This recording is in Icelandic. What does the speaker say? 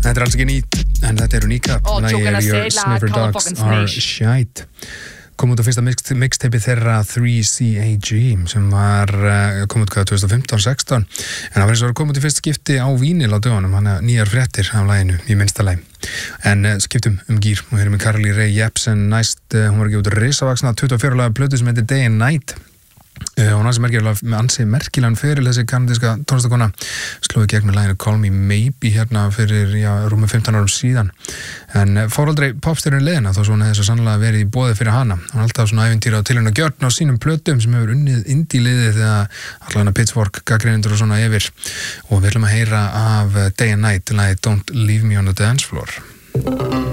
Þetta alls ekki nýtt, en þetta eru Kneecap. Your Sniffer Dogs Are Shite. Kom út á fyrsta mixtape þeirra 3CAG sem var kom út 2015-16 en það var eins og kom út í fyrsta skipti á vínil á dögunum, hann nýjar fréttir af laginu í minnsta lagi. En skiptum gír og hér með Carly Rae Jepsen næst, hún var ekki út risavaxna 24 laga plötu sem heitir Day and Night. Hún ansi merkilegan fyrir þessi kanadíska tónlistakona slóði gegn með laginu Call Me Maybe hérna fyrir rúmi 15 árum síðan en fór aldrei popstjörnur leiðina þó svona þess að sannlega verið í boði fyrir hana hún alltaf svona ævintýra á tilhörna gjörn á sínum plötum sem hefur unnið indie-liðið þegar allavega Pitchfork gagnrýnendur og svona yfir og við ætlum að heyra af Day and Night lagið Don't Leave Me on the Dance Floor